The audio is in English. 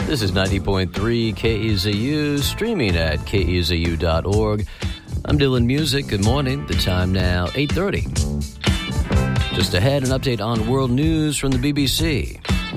This is 90.3 KEZU, streaming at kezu.org. I'm Dylan Music. Good morning. The time now, 8:30. Just ahead, an update on world news from the BBC.